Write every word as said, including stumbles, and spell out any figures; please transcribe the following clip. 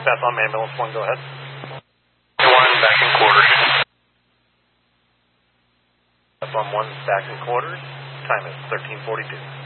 That's on ambulance one, go ahead. One back in quarters. That's on one back in quarters. Time is thirteen forty-two.